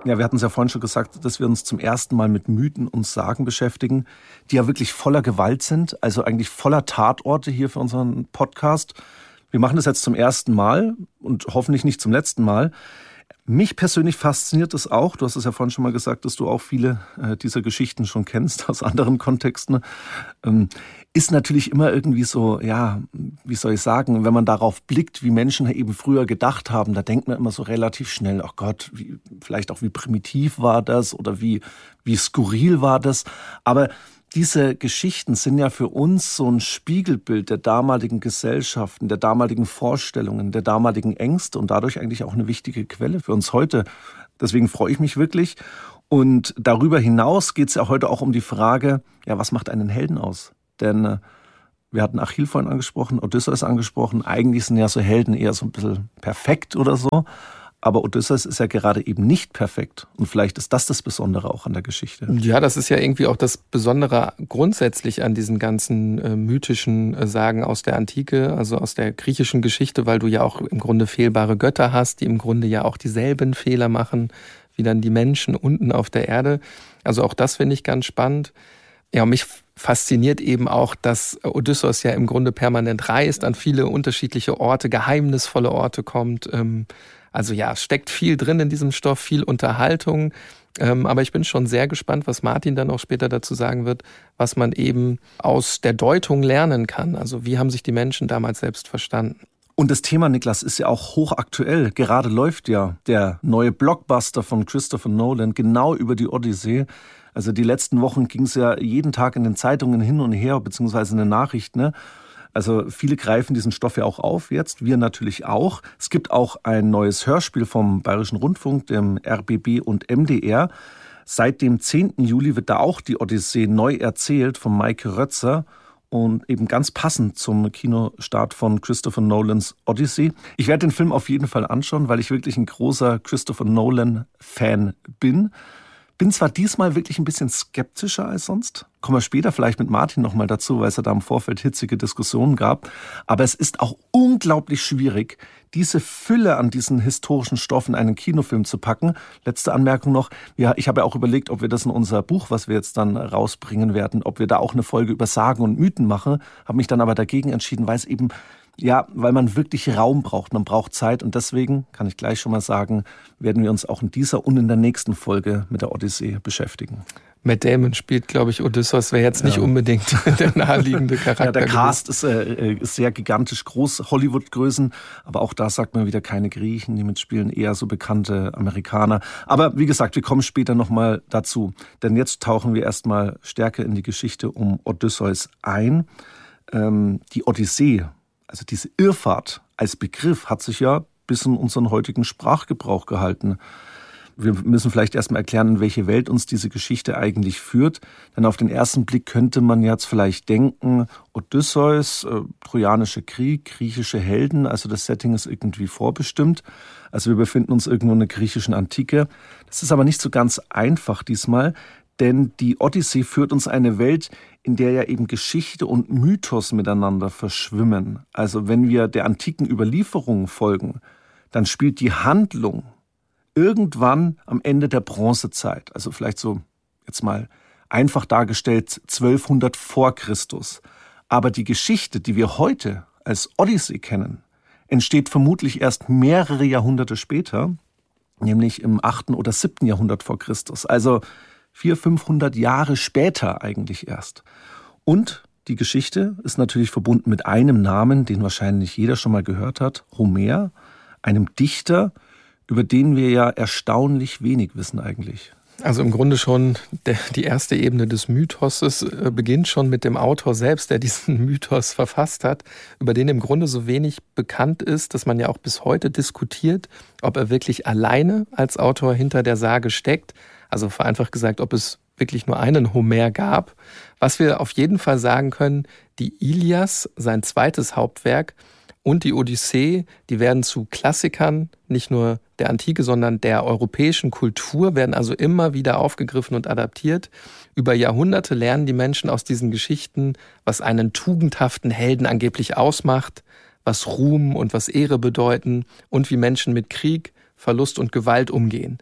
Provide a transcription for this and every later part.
Ja, wir hatten es ja vorhin schon gesagt, dass wir uns zum ersten Mal mit Mythen und Sagen beschäftigen, die ja wirklich voller Gewalt sind, also eigentlich voller Tatorte hier für unseren Podcast. Wir machen das jetzt zum ersten Mal und hoffentlich nicht zum letzten Mal. Mich persönlich fasziniert es auch, du hast es ja vorhin schon mal gesagt, dass du auch viele dieser Geschichten schon kennst aus anderen Kontexten, ist natürlich immer irgendwie so, ja, wie soll ich sagen, wenn man darauf blickt, wie Menschen eben früher gedacht haben, da denkt man immer so relativ schnell, ach Gott, vielleicht auch wie primitiv war das oder wie skurril war das, aber diese Geschichten sind ja für uns so ein Spiegelbild der damaligen Gesellschaften, der damaligen Vorstellungen, der damaligen Ängste und dadurch eigentlich auch eine wichtige Quelle für uns heute. Deswegen freue ich mich wirklich. Und darüber hinaus geht es ja heute auch um die Frage, ja, was macht einen Helden aus? Denn wir hatten Achill vorhin angesprochen, Odysseus angesprochen. Eigentlich sind ja so Helden eher so ein bisschen perfekt oder so. Aber Odysseus ist ja gerade eben nicht perfekt. Und vielleicht ist das Besondere auch an der Geschichte. Ja, das ist ja irgendwie auch das Besondere grundsätzlich an diesen ganzen mythischen Sagen aus der Antike, also aus der griechischen Geschichte, weil du ja auch im Grunde fehlbare Götter hast, die im Grunde ja auch dieselben Fehler machen, wie dann die Menschen unten auf der Erde. Also auch das finde ich ganz spannend. Ja, mich fasziniert eben auch, dass Odysseus ja im Grunde permanent reist, an viele unterschiedliche Orte, geheimnisvolle Orte kommt. Also ja, es steckt viel drin in diesem Stoff, viel Unterhaltung. Aber ich bin schon sehr gespannt, was Martin dann auch später dazu sagen wird, was man eben aus der Deutung lernen kann. Also wie haben sich die Menschen damals selbst verstanden? Und das Thema, Niklas, ist ja auch hochaktuell. Gerade läuft ja der neue Blockbuster von Christopher Nolan genau über die Odyssee. Also die letzten Wochen ging es ja jeden Tag in den Zeitungen hin und her, beziehungsweise in den Nachrichten, ne? Also viele greifen diesen Stoff ja auch auf jetzt, wir natürlich auch. Es gibt auch ein neues Hörspiel vom Bayerischen Rundfunk, dem RBB und MDR. Seit dem 10. Juli wird da auch die Odyssee neu erzählt von Maike Rötzer und eben ganz passend zum Kinostart von Christopher Nolans Odyssey. Ich werde den Film auf jeden Fall anschauen, weil ich wirklich ein großer Christopher Nolan-Fan bin. Bin zwar diesmal wirklich ein bisschen skeptischer als sonst, kommen wir später vielleicht mit Martin nochmal dazu, weil es ja da im Vorfeld hitzige Diskussionen gab, aber es ist auch unglaublich schwierig, diese Fülle an diesen historischen Stoffen in einen Kinofilm zu packen. Letzte Anmerkung noch, ja, ich habe ja auch überlegt, ob wir das in unser Buch, was wir jetzt dann rausbringen werden, ob wir da auch eine Folge über Sagen und Mythen machen, habe mich dann aber dagegen entschieden, weil es eben weil man wirklich Raum braucht, man braucht Zeit und deswegen, kann ich gleich schon mal sagen, werden wir uns auch in dieser und in der nächsten Folge mit der Odyssee beschäftigen. Matt Damon spielt, glaube ich, Odysseus, wäre jetzt nicht unbedingt der naheliegende Charakter. Ja, der Cast ist sehr gigantisch groß, Hollywood-Größen, aber auch da sagt man wieder keine Griechen, die mitspielen, eher so bekannte Amerikaner. Aber wie gesagt, wir kommen später nochmal dazu, denn jetzt tauchen wir erstmal stärker in die Geschichte um Odysseus ein. Die Odyssee, also diese Irrfahrt als Begriff hat sich ja bis in unseren heutigen Sprachgebrauch gehalten. Wir müssen vielleicht erstmal erklären, in welche Welt uns diese Geschichte eigentlich führt. Denn auf den ersten Blick könnte man jetzt vielleicht denken, Odysseus, Trojanischer Krieg, griechische Helden, also das Setting ist irgendwie vorbestimmt. Also wir befinden uns irgendwo in der griechischen Antike. Das ist aber nicht so ganz einfach diesmal, denn die Odyssee führt uns eine Welt, in der ja eben Geschichte und Mythos miteinander verschwimmen. Also wenn wir der antiken Überlieferung folgen, dann spielt die Handlung irgendwann am Ende der Bronzezeit, also vielleicht so jetzt mal einfach dargestellt 1200 vor Christus. Aber die Geschichte, die wir heute als Odyssee kennen, entsteht vermutlich erst mehrere Jahrhunderte später, nämlich im 8. oder 7. Jahrhundert vor Christus. Also 400-500 Jahre später eigentlich erst. Und die Geschichte ist natürlich verbunden mit einem Namen, den wahrscheinlich jeder schon mal gehört hat, Homer, einem Dichter, über den wir ja erstaunlich wenig wissen eigentlich. Also im Grunde schon die erste Ebene des Mythoses beginnt schon mit dem Autor selbst, der diesen Mythos verfasst hat, über den im Grunde so wenig bekannt ist, dass man ja auch bis heute diskutiert, ob er wirklich alleine als Autor hinter der Sage steckt. Also vereinfacht gesagt, ob es wirklich nur einen Homer gab. Was wir auf jeden Fall sagen können, die Ilias, sein zweites Hauptwerk, und die Odyssee, die werden zu Klassikern, nicht nur der Antike, sondern der europäischen Kultur, werden also immer wieder aufgegriffen und adaptiert. Über Jahrhunderte lernen die Menschen aus diesen Geschichten, was einen tugendhaften Helden angeblich ausmacht, was Ruhm und was Ehre bedeuten und wie Menschen mit Krieg, Verlust und Gewalt umgehen.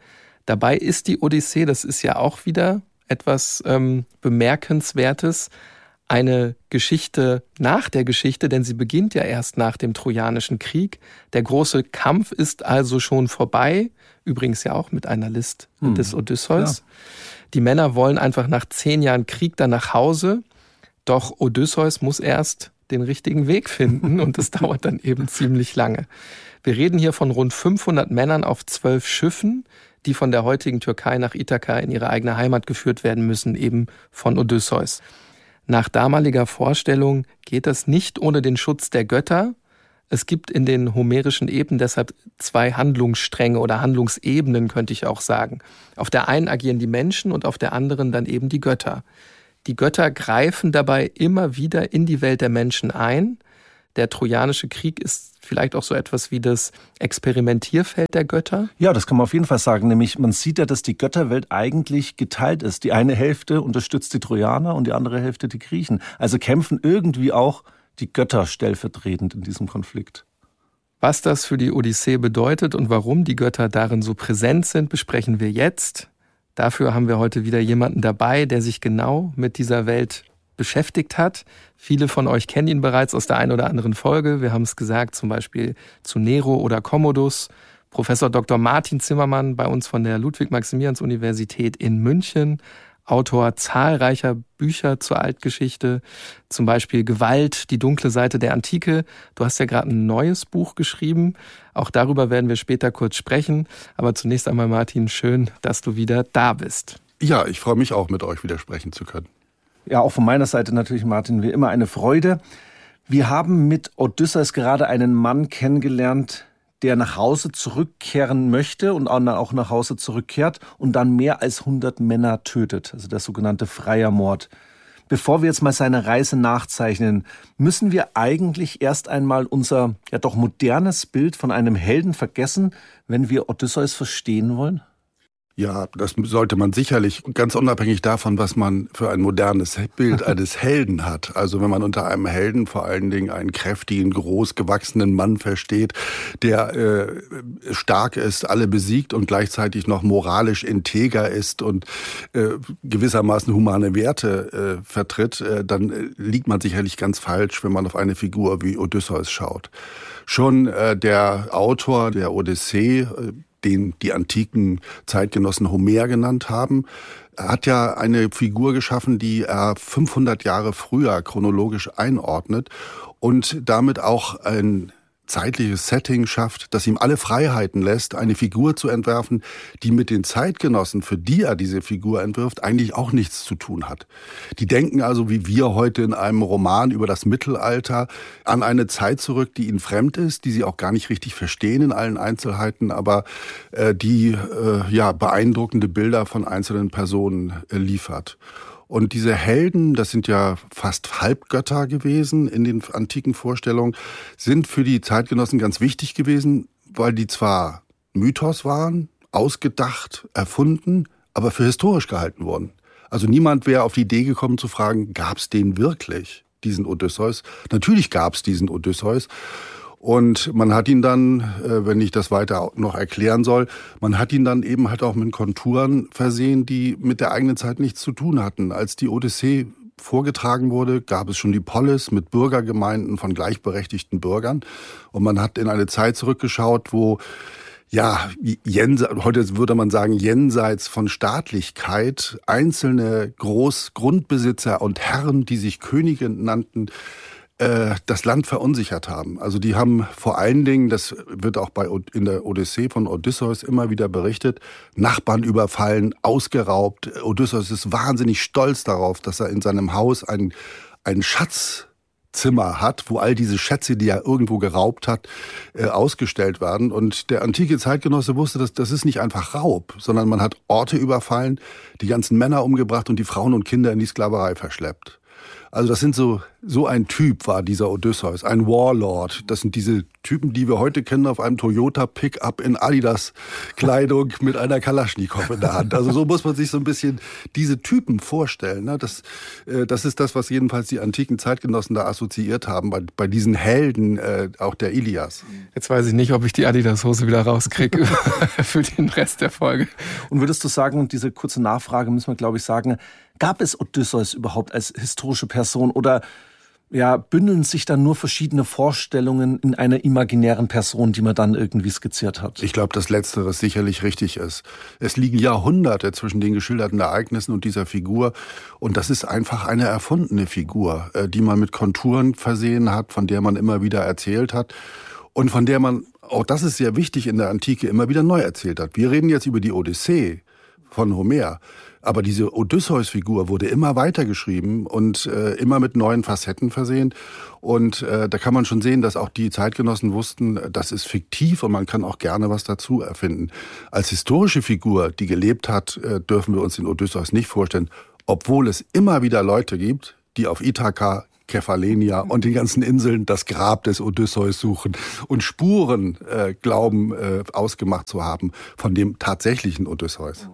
Dabei ist die Odyssee, das ist ja auch wieder etwas Bemerkenswertes, eine Geschichte nach der Geschichte, denn sie beginnt ja erst nach dem Trojanischen Krieg. Der große Kampf ist also schon vorbei, übrigens ja auch mit einer List des Odysseus. Ja. Die Männer wollen einfach nach 10 Jahren Krieg dann nach Hause, doch Odysseus muss erst den richtigen Weg finden und das dauert dann eben ziemlich lange. Wir reden hier von rund 500 Männern auf 12 Schiffen, die von der heutigen Türkei nach Ithaka in ihre eigene Heimat geführt werden müssen, eben von Odysseus. Nach damaliger Vorstellung geht das nicht ohne den Schutz der Götter. Es gibt in den homerischen Epen deshalb 2 Handlungsstränge oder Handlungsebenen, könnte ich auch sagen. Auf der einen agieren die Menschen und auf der anderen dann eben die Götter. Die Götter greifen dabei immer wieder in die Welt der Menschen ein. Der Trojanische Krieg ist vielleicht auch so etwas wie das Experimentierfeld der Götter? Ja, das kann man auf jeden Fall sagen. Nämlich, man sieht ja, dass die Götterwelt eigentlich geteilt ist. Die eine Hälfte unterstützt die Trojaner und die andere Hälfte die Griechen. Also kämpfen irgendwie auch die Götter stellvertretend in diesem Konflikt. Was das für die Odyssee bedeutet und warum die Götter darin so präsent sind, besprechen wir jetzt. Dafür haben wir heute wieder jemanden dabei, der sich genau mit dieser Welt beschäftigt hat. Viele von euch kennen ihn bereits aus der einen oder anderen Folge. Wir haben es gesagt, zum Beispiel zu Nero oder Commodus. Professor Dr. Martin Zimmermann bei uns von der Ludwig-Maximilians-Universität in München. Autor zahlreicher Bücher zur Altgeschichte, zum Beispiel Gewalt, die dunkle Seite der Antike. Du hast ja gerade ein neues Buch geschrieben. Auch darüber werden wir später kurz sprechen. Aber zunächst einmal, Martin, schön, dass du wieder da bist. Ja, ich freue mich auch, mit euch wieder sprechen zu können. Ja, auch von meiner Seite natürlich, Martin, wie immer eine Freude. Wir haben mit Odysseus gerade einen Mann kennengelernt, der nach Hause zurückkehren möchte und auch nach Hause zurückkehrt und dann mehr als 100 Männer tötet, also der sogenannte Freiermord. Bevor wir jetzt mal seine Reise nachzeichnen, müssen wir eigentlich erst einmal unser ja doch modernes Bild von einem Helden vergessen, wenn wir Odysseus verstehen wollen? Ja, das sollte man sicherlich, ganz unabhängig davon, was man für ein modernes Bild eines Helden hat. Also wenn man unter einem Helden vor allen Dingen einen kräftigen, groß gewachsenen Mann versteht, der stark ist, alle besiegt und gleichzeitig noch moralisch integer ist und gewissermaßen humane Werte vertritt, dann liegt man sicherlich ganz falsch, wenn man auf eine Figur wie Odysseus schaut. Schon der Autor der Odyssee, den die antiken Zeitgenossen Homer genannt haben, hat ja eine Figur geschaffen, die er 500 Jahre früher chronologisch einordnet und damit auch ein zeitliches Setting schafft, das ihm alle Freiheiten lässt, eine Figur zu entwerfen, die mit den Zeitgenossen, für die er diese Figur entwirft, eigentlich auch nichts zu tun hat. Die denken also, wie wir heute in einem Roman über das Mittelalter, an eine Zeit zurück, die ihnen fremd ist, die sie auch gar nicht richtig verstehen in allen Einzelheiten, aber die beeindruckende Bilder von einzelnen Personen liefert. Und diese Helden, das sind ja fast Halbgötter gewesen in den antiken Vorstellungen, sind für die Zeitgenossen ganz wichtig gewesen, weil die zwar Mythos waren, ausgedacht, erfunden, aber für historisch gehalten wurden. Also niemand wäre auf die Idee gekommen zu fragen, gab es den wirklich, diesen Odysseus? Natürlich gab es diesen Odysseus. Und man hat ihn dann, wenn ich das weiter noch erklären soll, man hat ihn dann eben halt auch mit Konturen versehen, die mit der eigenen Zeit nichts zu tun hatten. Als die Odyssee vorgetragen wurde, gab es schon die Polis mit Bürgergemeinden von gleichberechtigten Bürgern. Und man hat in eine Zeit zurückgeschaut, wo heute würde man sagen, jenseits von Staatlichkeit, einzelne Großgrundbesitzer und Herren, die sich Könige nannten, das Land verunsichert haben. Also die haben vor allen Dingen, das wird auch in der Odyssee von Odysseus immer wieder berichtet, Nachbarn überfallen, ausgeraubt. Odysseus ist wahnsinnig stolz darauf, dass er in seinem Haus ein Schatzzimmer hat, wo all diese Schätze, die er irgendwo geraubt hat, ausgestellt werden. Und der antike Zeitgenosse wusste, dass das ist nicht einfach Raub, sondern man hat Orte überfallen, die ganzen Männer umgebracht und die Frauen und Kinder in die Sklaverei verschleppt. Also das sind so ein Typ war dieser Odysseus, ein Warlord. Das sind diese Typen, die wir heute kennen auf einem Toyota Pickup in Adidas Kleidung mit einer Kalaschnikow in der Hand. Also so muss man sich so ein bisschen diese Typen vorstellen. Das ist das, was jedenfalls die antiken Zeitgenossen da assoziiert haben bei diesen Helden auch der Ilias. Jetzt weiß ich nicht, ob ich die Adidas-Hose wieder rauskriege für den Rest der Folge. Und würdest du sagen, und diese kurze Nachfrage müssen wir, glaube ich, sagen, gab es Odysseus überhaupt als historische Person oder bündeln sich dann nur verschiedene Vorstellungen in einer imaginären Person, die man dann irgendwie skizziert hat? Ich glaube, dass Letzteres sicherlich richtig ist. Es liegen Jahrhunderte zwischen den geschilderten Ereignissen und dieser Figur. Und das ist einfach eine erfundene Figur, die man mit Konturen versehen hat, von der man immer wieder erzählt hat und von der man, auch das ist sehr wichtig in der Antike, immer wieder neu erzählt hat. Wir reden jetzt über die Odyssee von Homer. Aber diese Odysseus-Figur wurde immer weitergeschrieben und immer mit neuen Facetten versehen. Und da kann man schon sehen, dass auch die Zeitgenossen wussten, das ist fiktiv und man kann auch gerne was dazu erfinden. Als historische Figur, die gelebt hat, dürfen wir uns den Odysseus nicht vorstellen, obwohl es immer wieder Leute gibt, die auf Ithaka, Kephallenia und den ganzen Inseln das Grab des Odysseus suchen und Spuren glauben ausgemacht zu haben von dem tatsächlichen Odysseus.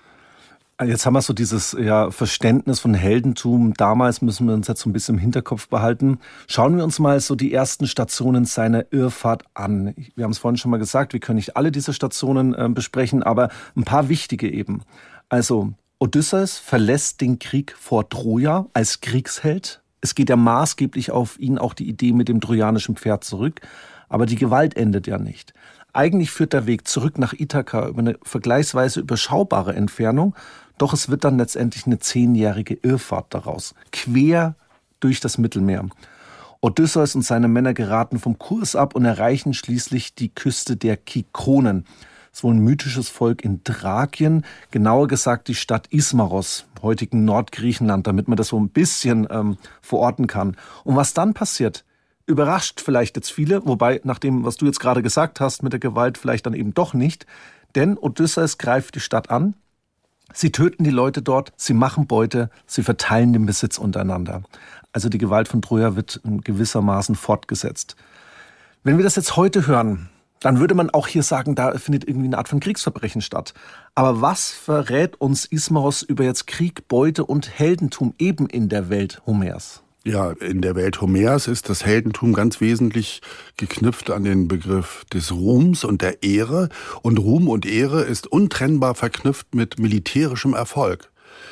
Jetzt haben wir so dieses Verständnis von Heldentum. Damals müssen wir uns jetzt so ein bisschen im Hinterkopf behalten. Schauen wir uns mal so die ersten Stationen seiner Irrfahrt an. Wir haben es vorhin schon mal gesagt, wir können nicht alle diese Stationen besprechen, aber ein paar wichtige eben. Also Odysseus verlässt den Krieg vor Troja als Kriegsheld. Es geht ja maßgeblich auf ihn auch die Idee mit dem trojanischen Pferd zurück. Aber die Gewalt endet ja nicht. Eigentlich führt der Weg zurück nach Ithaka über eine vergleichsweise überschaubare Entfernung. Doch es wird dann letztendlich eine 10-jährige Irrfahrt daraus, quer durch das Mittelmeer. Odysseus und seine Männer geraten vom Kurs ab und erreichen schließlich die Küste der Kikonen. Das ist wohl ein mythisches Volk in Thrakien, genauer gesagt die Stadt Ismaros, im heutigen Nordgriechenland, damit man das so ein bisschen verorten kann. Und was dann passiert, überrascht vielleicht jetzt viele, wobei nach dem, was du jetzt gerade gesagt hast, mit der Gewalt vielleicht dann eben doch nicht. Denn Odysseus greift die Stadt an. Sie töten die Leute dort, sie machen Beute, sie verteilen den Besitz untereinander. Also die Gewalt von Troja wird gewissermaßen fortgesetzt. Wenn wir das jetzt heute hören, dann würde man auch hier sagen, da findet irgendwie eine Art von Kriegsverbrechen statt. Aber was verrät uns Ismaros über jetzt Krieg, Beute und Heldentum eben in der Welt Homers? Ja, in der Welt Homers ist das Heldentum ganz wesentlich geknüpft an den Begriff des Ruhms und der Ehre. Und Ruhm und Ehre ist untrennbar verknüpft mit militärischem Erfolg.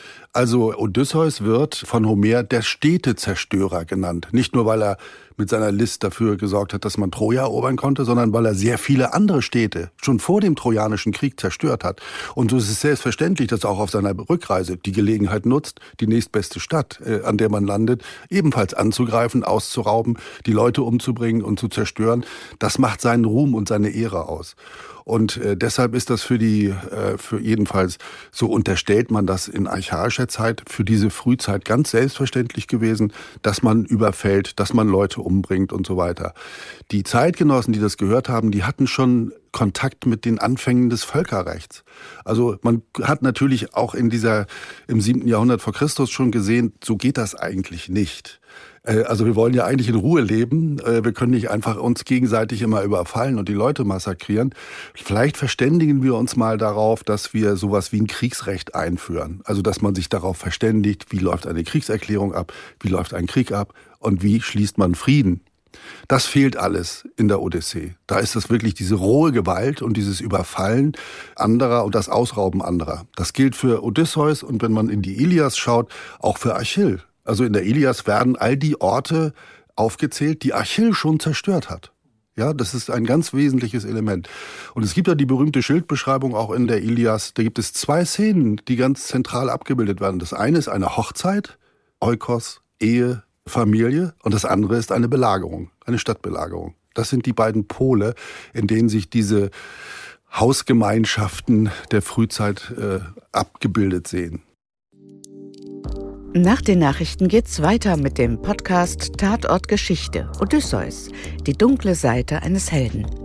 Also Odysseus wird von Homer der Städtezerstörer genannt. Nicht nur, weil er mit seiner List dafür gesorgt hat, dass man Troja erobern konnte, sondern weil er sehr viele andere Städte schon vor dem Trojanischen Krieg zerstört hat. Und so ist es selbstverständlich, dass er auch auf seiner Rückreise die Gelegenheit nutzt, die nächstbeste Stadt, an der man landet, ebenfalls anzugreifen, auszurauben, die Leute umzubringen und zu zerstören. Das macht seinen Ruhm und seine Ehre aus. Und deshalb ist das für jedenfalls, so unterstellt man das in archaischer Zeit, für diese Frühzeit ganz selbstverständlich gewesen, dass man überfällt, dass man Leute umbringt und so weiter. Die Zeitgenossen, die das gehört haben, die hatten schon Kontakt mit den Anfängen des Völkerrechts. Also man hat natürlich auch im 7. Jahrhundert vor Christus schon gesehen, so geht das eigentlich nicht. Also wir wollen ja eigentlich in Ruhe leben. Wir können nicht einfach uns gegenseitig immer überfallen und die Leute massakrieren. Vielleicht verständigen wir uns mal darauf, dass wir sowas wie ein Kriegsrecht einführen. Also dass man sich darauf verständigt, wie läuft eine Kriegserklärung ab, wie läuft ein Krieg ab und wie schließt man Frieden. Das fehlt alles in der Odyssee. Da ist das wirklich diese rohe Gewalt und dieses Überfallen anderer und das Ausrauben anderer. Das gilt für Odysseus und wenn man in die Ilias schaut, auch für Achill. Also in der Ilias werden all die Orte aufgezählt, die Achill schon zerstört hat. Ja, das ist ein ganz wesentliches Element. Und es gibt ja die berühmte Schildbeschreibung auch in der Ilias. Da gibt es 2 Szenen, die ganz zentral abgebildet werden. Das eine ist eine Hochzeit, Oikos, Ehe, Familie. Und das andere ist eine Belagerung, eine Stadtbelagerung. Das sind die beiden Pole, in denen sich diese Hausgemeinschaften der Frühzeit abgebildet sehen. Nach den Nachrichten geht's weiter mit dem Podcast Tatort Geschichte. Odysseus, die dunkle Seite eines Helden.